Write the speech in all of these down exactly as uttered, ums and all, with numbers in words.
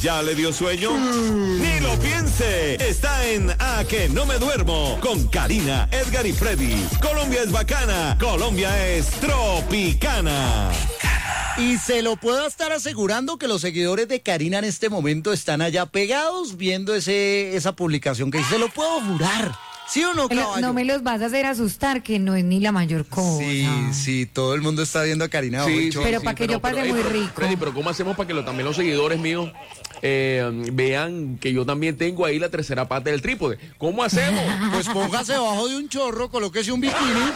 ¿Ya le dio sueño? Mm. Ni lo piense. Está en A Que No Me Duermo con Karina, Edgar y Freddy. Colombia es bacana. Colombia es tropicana. Y se lo puedo estar asegurando que los seguidores de Karina en este momento están allá pegados viendo ese esa publicación que se lo puedo jurar. ¿Sí o no, caballo? No me los vas a hacer asustar, que no es ni la mayor cosa. Sí, sí, todo el mundo está viendo a Karina. Sí, sí, pero sí, para que pero, yo pase pero, muy pero, rico. Freddy, pero ¿cómo hacemos para que lo, también los seguidores míos eh, vean que yo también tengo ahí la tercera parte del trípode? ¿Cómo hacemos? Pues póngase debajo de un chorro, colóquese un bikini.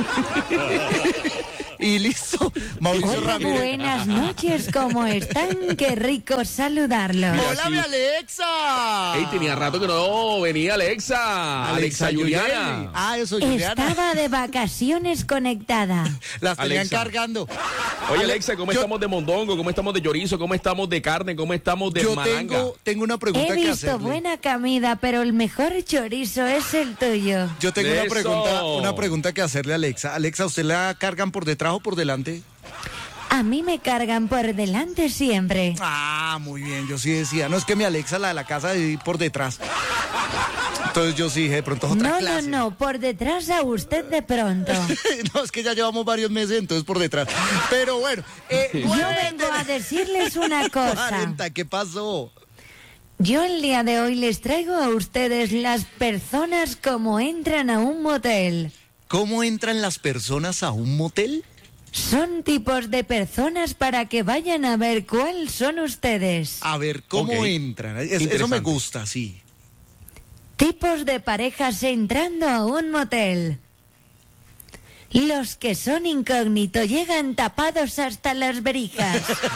Y listo, Mauricio Hola, Ramírez. buenas noches, ¿cómo están? Qué rico saludarlos. ¡Hola, mi Alexa! Ey, tenía rato que no venía Alexa. Alexa, Alexa Juliana. Ah, eso, Juliana. Estaba de vacaciones conectada. Las tenían Alexa. cargando. Oye, Alexa, ¿cómo yo, estamos de mondongo? ¿Cómo estamos de chorizo? ¿Cómo estamos de carne? ¿Cómo estamos de yo malanga? Tengo, tengo una pregunta He que visto hacerle. buena comida, pero el mejor chorizo es el tuyo. Yo tengo una Eso. pregunta, una pregunta que hacerle a Alexa. Alexa, ¿usted la cargan por detrás o por delante? A mí me cargan por delante siempre. Ah, muy bien, yo sí decía. No, es que mi Alexa, la de la casa, de por detrás. Entonces yo sí dije, de pronto otra No, clase. no, no, por detrás a usted de pronto. No, es que ya llevamos varios meses, entonces por detrás. Pero bueno. Eh, Yo vengo a decirles una cosa. cuarenta, ¿qué pasó? Yo el día de hoy les traigo a ustedes las personas como entran a un motel. ¿Cómo entran las personas a un motel? Son tipos de personas para que vayan a ver cuáles son ustedes. A ver, ¿cómo Ok. entran? Es- eso me Interesante. gusta, sí. Tipos de parejas entrando a un motel. Los que son incógnitos llegan tapados hasta las verijas.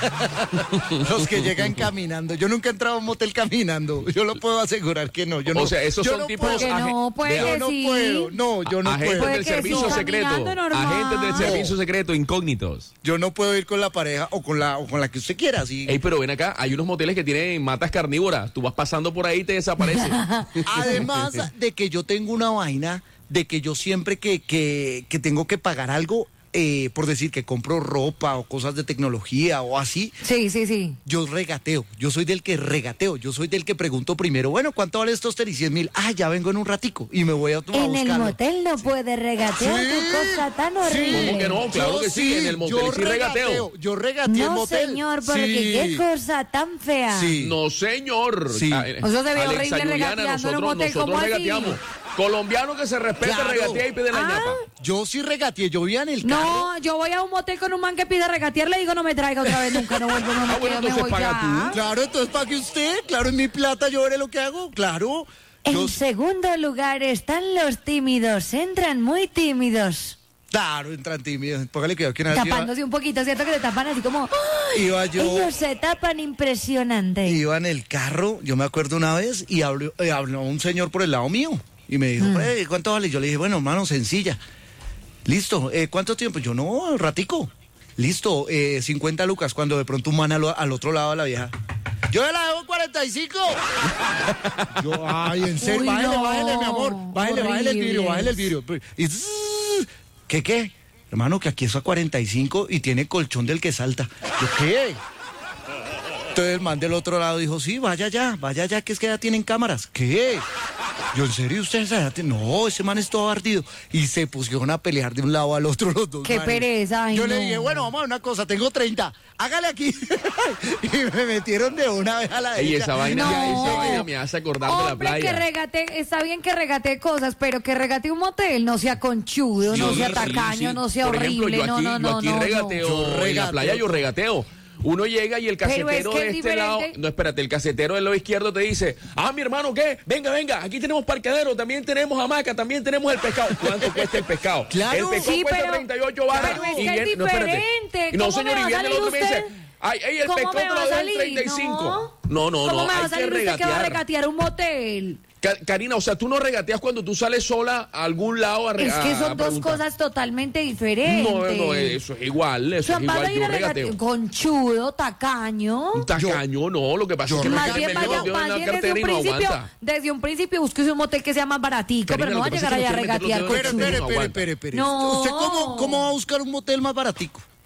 Los que llegan caminando. Yo nunca he entrado a un motel caminando. Yo lo puedo asegurar que no. Yo no O sea, esos yo son no tipos puedo. Que no, puede Yo que no sí. puedo. No, yo no Agentes puedo. Puede del que servicio sí, secreto. caminando normal. Agentes del No. servicio secreto, incógnitos. Yo no puedo ir con la pareja o con la o con la que usted quiera. Sí. Ey, pero ven acá, hay unos moteles que tienen matas carnívoras. Tú vas pasando por ahí y te desaparece. Además de que yo tengo una vaina de que yo siempre que, que, que tengo que pagar algo, eh, por decir que compro ropa o cosas de tecnología o así, Sí, sí, sí. yo regateo. Yo soy del que regateo. Yo soy del que pregunto primero, bueno, ¿cuánto vale estos tenis? cien mil. Ah, ya vengo en un ratico y me voy a, a En el buscarlo. motel no puede regatear, Sí, qué cosa tan sí. horrible. ¿Cómo que no? Claro Yo que sí, en el motel yo sí regateo. Yo regateé el No, motel. señor, porque Sí. qué cosa tan fea. Sí. No, señor. Sí. Ah, eh, Eso se ve Alexa horrible Juliana, regateando en un nosotros, motel, nosotros ¿cómo así? regateamos. Colombiano que se respete, Claro. regatea y pide la Ah. ñapa. Yo sí regateé. Yo vivía en el carro. No, yo voy a un motel con un man que pide regatear, le digo no me traiga otra vez nunca, no vuelvo, no me Ah, bueno, quedo, me entonces voy paga ya. Claro, entonces pague usted. Claro, en mi plata yo veré lo que hago. Claro. En Yo- segundo lugar están los tímidos, entran muy tímidos, Claro, entran tímidos. Póngale cuidado que una vez iba, tapándose un poquito, ¿cierto? Que se tapan así como... ¡ay! iba yo... Ellos se tapan impresionante. Iba en el carro, yo me acuerdo una vez, y habló, eh, habló un señor por el lado mío. Y me dijo, "Eh, ¿cuánto vale?" Yo le dije, bueno, hermano, sencilla. Listo, eh, ¿cuánto tiempo? Yo, no, ratico. Listo, eh, cincuenta lucas, cuando de pronto un man al, al otro lado de la vieja. Yo la dejo en cuarenta y cinco. Yo, ay, en serio, Uy, bájele, no, bájele, mi amor. Bájele, bájele el vidrio, horribles. bájele el vidrio. Y zzzz, ¿qué qué? Hermano, que aquí es a cuarenta y cinco y tiene colchón del que salta. Yo, ¿qué? Entonces el man del otro lado dijo, sí, vaya ya, vaya ya, que es que ya tienen cámaras. ¿Qué? Yo, ¿en serio ustedes? ya tienen-?" No, ese man es todo ardido. Y se pusieron a pelear de un lado al otro los dos Qué manes. pereza, ay, Yo le no. dije, bueno, vamos a ver una cosa, tengo treinta, hágale aquí. Y me metieron de una vez a la Ey, derecha. esa vaina, No. esa vaina me hace acordar de la Hombre, que playa. regate, está bien que regate cosas, pero que regate un motel, no sea conchudo, no Sí, sea sí, tacaño, sí. no sea Por ejemplo, horrible, yo no, aquí, no, yo no, aquí no, regateo, Yo en la regateo playa yo todo. regateo. Uno llega y el Pero es casetero que de es este lado, diferente. no, espérate, el casetero del lado izquierdo te dice, ah, mi hermano, ¿qué? Venga, venga, aquí tenemos parqueadero, también tenemos hamaca, también tenemos el pescado. ¿Cuánto cuesta el pescado? Claro. El pescado Sí, cuesta pero- treinta y ocho barras. pero es y que es viene- no, espérate. diferente. Y no, ¿Cómo señor, me va y a viene el salir otro y me dice, usted? ay, ay, el ¿Cómo pescado me te va lo a dejo en salir? treinta y cinco. No, no, ¿Cómo no, me va hay a salir que usted que va a regatear. regatear un motel? Ca- Karina, o sea, tú no regateas cuando tú sales sola a algún lado a re- Es que a- a son dos preguntar. cosas totalmente diferentes. No, no, eso es igual, eso Su es igual, a ir yo a regatear regateo. conchudo, tacaño. Un tacaño, no, lo que pasa yo es que Más me bien, metió vaya, los dedos en más la bien desde cartera un y no principio, aguanta. desde un principio busque un motel que sea más baratico, Karina, pero no lo va a que llegar pasa es allá a que usted mete los regatear dedos en Espere, el conchudo. espere, no espere, aguanta. espere, espere. No. ¿Usted cómo, cómo va a buscar un motel más baratico?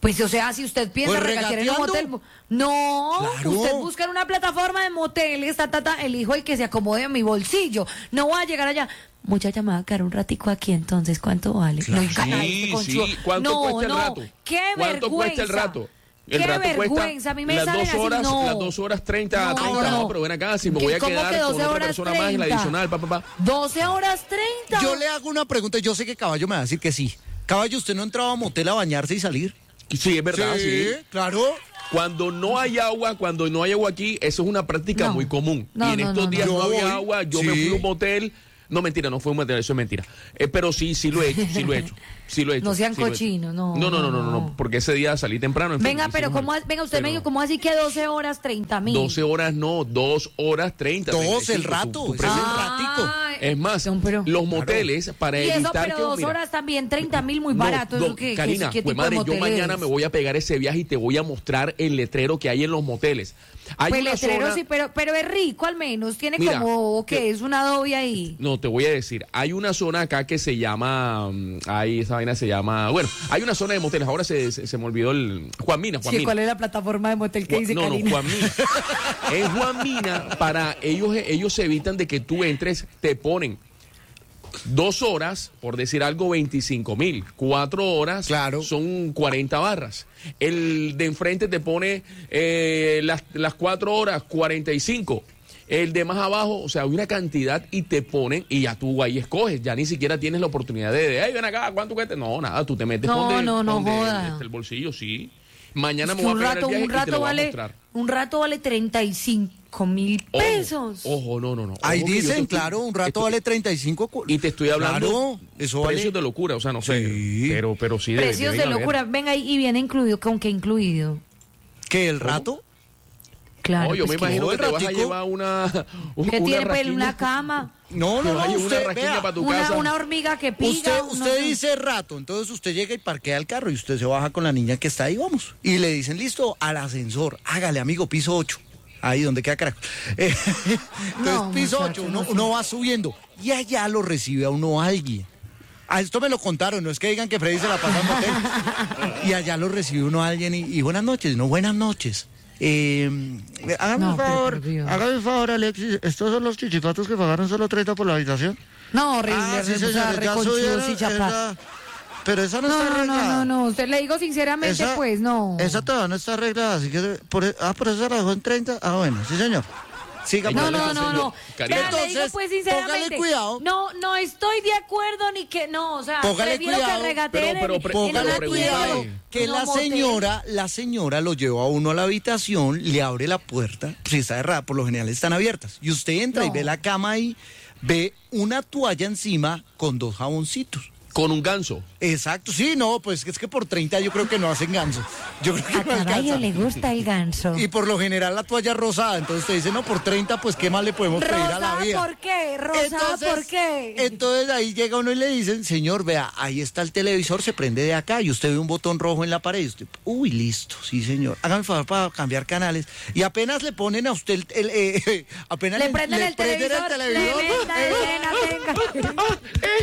Pues, o sea, si usted piensa Pues regatear en un motel... regateando. No, Claro. usted busca en una plataforma de moteles, ta, ta, ta, elijo el que se acomode a mi bolsillo. No voy a llegar allá. Muchacha, me va a quedar un ratico aquí, entonces, ¿cuánto vale? Claro. No, y gana Sí, este sí. conchudo. ¿Cuánto no, cuesta el no. rato? ¿Qué ¿Cuánto vergüenza? cuesta el rato? El Qué rato vergüenza, cuesta a mí me las salen dos así, horas, no. las dos horas treinta, No, treinta, no. no, pero ven acá, si me ¿Qué- voy a cómo quedar que con doce otra horas persona más y la treinta? adicional, pa, pa, pa. doce horas treinta. Yo le hago una pregunta, yo sé que Caballo me va a decir que sí. Caballo, ¿usted no entraba a motel a bañarse y salir? Sí, es verdad, sí. claro. Cuando no hay agua, cuando no hay agua aquí, eso es una práctica No. muy común. No, y en no, estos no, días no. no, Yo había voy, agua, yo me sí. fui a un motel. No, mentira, no fue un motel, eso es mentira. Eh, pero sí, sí lo he hecho, sí lo he hecho. Sí lo he hecho. No sean sí lo he hecho. cochinos, no, No, no, no, no, no, no. no, porque ese día salí temprano. en fin, Venga, hice pero mal. ¿cómo, ha- venga, usted Pero me dijo, ¿cómo así que doce horas treinta mil? doce horas no, dos horas treinta. Dos, el treinta y cinco, rato, tu- tu ese es el precio. ratico. Es más, no, pero- los moteles, para Y eso, evitar pero que... dos mira, horas también, treinta mil muy no, barato. no, ¿Eso qué, Karina, qué, qué pues tipo de madre, yo motel mañana es? me voy a pegar ese viaje y te voy a mostrar el letrero que hay en los moteles. Hay Pues una letrero zona- sí, pero, pero es rico al menos. Tiene Mira, como, ¿qué? que- Es una adobe ahí. No, te voy a decir, hay una zona acá que se llama, mm, ahí esa vaina se llama, bueno, hay una zona de moteles, ahora se, se, se me olvidó el, Juan Mina, Juan Sí, Mina. ¿cuál es la plataforma de motel que Juan- dice no, Karina? no, Juan Mina. Es Juan Mina, para ellos, ellos se evitan de que tú entres, te ponen dos horas, por decir algo, veinticinco mil. Cuatro horas Claro. son cuarenta barras. El de enfrente te pone eh, las, las cuatro horas, cuarenta y cinco. El de más abajo, o sea, hay una cantidad y te ponen y ya tú ahí escoges. Ya ni siquiera tienes la oportunidad de, de ay, ven acá, ¿cuánto cuesta? No, nada, tú te metes No, donde, no, no donde joda. este, el bolsillo, sí. Mañana Es me que voy a un pegar rato, el viaje un y te rato lo voy a vale, mostrar. un rato vale treinta y cinco mil Ojo, pesos. Ojo, no, no, no. Ahí Ojo que yo te dicen, estoy- claro, un rato estoy- vale treinta y cinco. cu- Y te estoy hablando Claro, eso vale. precios de locura, o sea, no sé. Sí. Pero, pero sí debe- Precios de deben haber. locura. Venga, y y viene incluido, ¿con qué incluido? ¿Qué, el rato? Claro. No, yo pues me que- imagino no, que te el vas a ratico. llevar una. un- ¿Qué una tiene pues rasquiña. una cama? No, Que no, vaya no, una usted, rasquiña vea, para tu Una, casa. una hormiga que pica. Usted, una- usted dice rato, entonces usted llega y parquea el carro y usted se baja con la niña que está ahí, vamos. Y le dicen, listo, al ascensor, hágale, amigo, piso ocho. Ahí donde queda carajo. Eh, entonces, No, piso muchacho, ocho, uno, no sé. uno va subiendo y allá lo recibe a uno alguien. A esto me lo contaron, no es que digan que Freddy se la pasa en motel. Y allá lo recibe uno alguien y, y buenas noches, no, buenas noches. Eh, hágame No, un pero favor, por Dios. hágame un favor, Alexis, ¿estos son los chichipatos que pagaron solo treinta por la habitación? No, horrible. Ah, sí, o sea, señor, ya reconchudos subieron y chapa- esa- Pero esa no, No, está no, no, arreglada. no, no. Usted le digo sinceramente, Esa- pues no. Esa todavía no está arreglada, así que... Por, e- ah, por eso la dejó en treinta. Ah, bueno, sí, señor. Siga, No, pues. no, no, no. Karina. Vea, le digo Entonces, pues sinceramente. póngale cuidado. No, no estoy de acuerdo ni que no, o sea, Póngale prefiero cuidado. que regateen Pero- pero en- pre- en Póngale una cuidado tienda, que en la un motel. señora, la señora lo lleva a uno a la habitación, le abre la puerta, si está cerrada, por lo general están abiertas. Y usted entra y No. ve la cama ahí, ve una toalla encima con dos jaboncitos. Con un ganso. Exacto, sí, no, pues es que por treinta yo creo que no hacen ganso. Yo creo que A no Caballo alcanza. le gusta el ganso. Y por lo general la toalla rosada, entonces usted dice, no, por treinta, pues qué más le podemos pedir a la ¿Rosada vida. por qué? ¿Rosada por qué? Entonces ahí llega uno y le dicen, señor, vea, ahí está el televisor, se prende de acá y usted ve un botón rojo en la pared. Y usted, uy, listo, sí, señor. Hágame favor para cambiar canales. Y apenas le ponen a usted el, el, eh, apenas Le prenden el televisor. televisor. Tremenda escena, venga.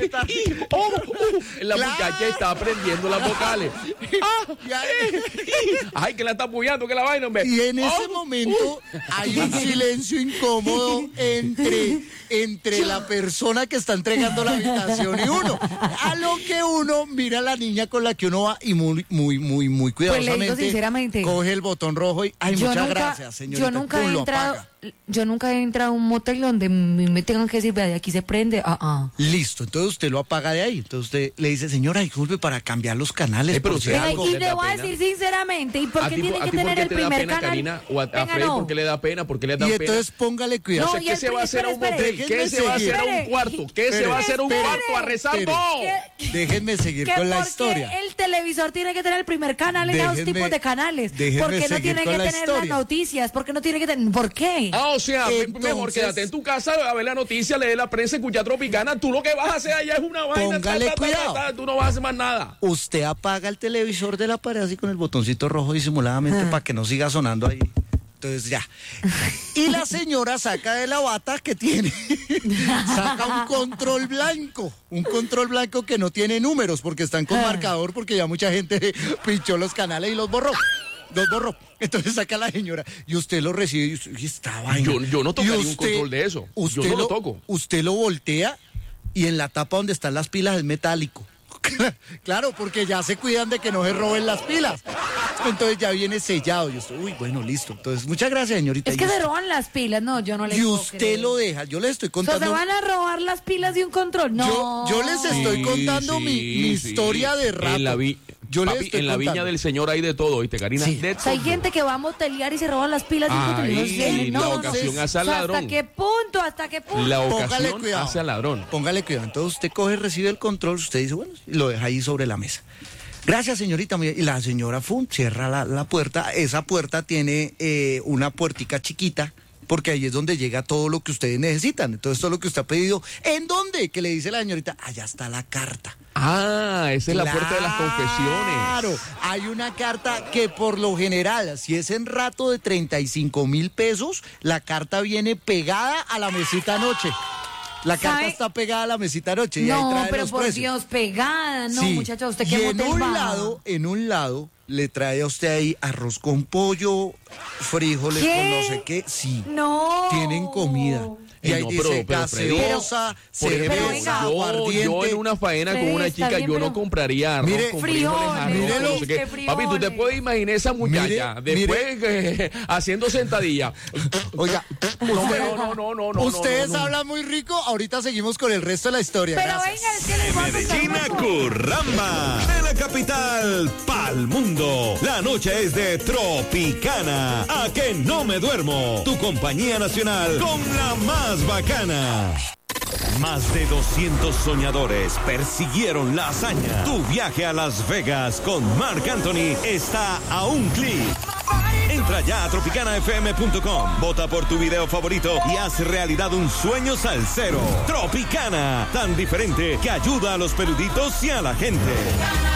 Eh, y- oh, uh, la Claro. muchacha está aprendiendo las vocales. Ah, Y ahí- eh, ay, que la está apoyando, que la vaina, hombre. Y en ese Oh, momento hay un silencio incómodo entre, entre la persona que está entregando la habitación y uno. A lo que uno mira a la niña con la que uno va y muy, muy, muy, muy Pues le digo cuidadosamente sinceramente, coge el botón rojo y ay, yo muchas nunca, gracias, señorita. yo nunca Pum, he lo entrado, apaga. yo nunca he entrado a un motel donde me me tengan que decir, vea, de aquí se prende, ah, ah. Listo, entonces usted lo apaga de ahí. Entonces usted le dice, señora, disculpe para cambiar los canales. Eh, pero por si usted- Venga, algo. y ¿le le da voy a pena? decir sinceramente, ¿y por ¿A qué ti, tiene a que ti por tener qué el te da primer pena, canal? Karina? ¿O a, a Venga, Freddy no. por qué le da pena? ¿Por qué le da Y pena? entonces póngale cuidado. No, Se- y ¿Qué el se va a hacer a un espere, motel? espere, ¿Qué se va a hacer a un espere. cuarto? ¿Qué se va a hacer a un Espere. cuarto a rezar? Espere. No. ¿Qué? Déjenme seguir Que con la porque historia. el televisor tiene que tener el primer canal en esos Déjenme- tipos de canales. déjenme ¿Por qué no seguir tiene con que la tener las historia. noticias? ¿Por qué no tiene que tener? ¿Por qué? Ah, o sea, me- Entonces- mejor quédate en tu casa a ver la noticia, leer la prensa, escuchar Tropicana. Tú lo que vas a hacer allá es una vaina. Póngale ta, ta, ta, cuidado. ta, ta, tú no vas a hacer más nada. Usted apaga el televisor de la pared así con el botoncito rojo disimuladamente para que no siga sonando ahí. Entonces ya. Y la señora saca de la bata que tiene, saca un control blanco, un control blanco que no tiene números porque están con marcador porque ya mucha gente pinchó los canales y los borró. Los borró. Entonces saca la señora y usted lo recibe y, usted, y esta vaina. Yo, yo no tocaría un control de eso. Usted yo no lo, lo toco. Usted lo voltea y en la tapa donde están las pilas es metálico. Claro, porque ya se cuidan de que no se roben las pilas. Entonces ya viene sellado. Yo estoy, uy, bueno, listo. Entonces, muchas gracias, señorita. Es que y se usted, roban las pilas, no, yo no le Y puedo usted creer. lo deja. Yo le estoy O sea, contando. ¿se van a robar las pilas de un control? No. Yo, yo les estoy Sí, contando sí, mi, mi sí. historia de rato. En la, vi- yo les Papi, estoy en la viña contando. del señor hay de todo, ¿viste, Karina? Sí. De O sea, hay todo. gente que va a motelear y se roban las pilas de un control. No Ahí, sé, no, la no. ocasión hace al O sea, ladrón. ¿hasta qué punto? ¿Hasta qué punto? La Póngale ocasión cuidado. hace al ladrón. Póngale cuidado. Entonces usted coge, recibe el control, usted dice, bueno, y lo deja ahí sobre la mesa. Gracias, señorita. Y la señora Fum cierra la, la puerta. Esa puerta tiene eh, una puertica chiquita, porque ahí es donde llega todo lo que ustedes necesitan. Entonces, todo lo que usted ha pedido. ¿En dónde? Que le dice la señorita, allá está la carta. Ah, esa es la puerta de las confesiones. Claro, hay una carta que por lo general, si es en rato de treinta y cinco mil pesos, la carta viene pegada a la mesita anoche. La carta ¿Sabe? está pegada a la mesita anoche y ahí No, trae pero los por precios. Dios, pegada, no, Sí. muchacha, usted y qué en motel un va? lado, en un lado, le trae a usted ahí arroz con pollo, frijoles ¿Qué? con no sé qué. Sí, No. tienen comida. Y Ey, ahí no, dice pero- pero, Freddy, gaseosa, Por ejemplo, Pero venga. cerveza, yo, aguardiente. yo en una faena con Freddy, una está chica, bien, yo pero- no compraría arroz Mire, con frijoles, frijoles, arroz, mírelo. no sé qué. que Papi, tú te frijoles. puedes imaginar esa muchacha Mire, después eh, haciendo sentadilla. Oiga, No, usted- no, no, no, no, no, ustedes no, no. hablan muy rico, ahorita seguimos con el resto de la historia. Pero Gracias. venga, es que les voy a contar Medellín una a cosa. Curramba, de la capital pa'l mundo. La noche es de Tropicana. A que no me duermo. Tu compañía nacional con la más bacana. Más de doscientos soñadores persiguieron la hazaña. Tu viaje a Las Vegas con Marc Anthony está a un clic. Entra ya a tropicana f m punto com, vota por tu video favorito y haz realidad un sueño salsero. Tropicana, tan diferente que ayuda a los peluditos y a la gente.